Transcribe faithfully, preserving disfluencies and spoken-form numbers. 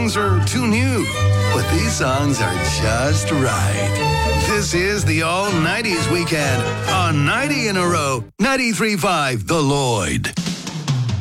songs are too new, but these songs are just right. This is the All nineties Weekend on ninety in a row, ninety-three point five The Lloyd.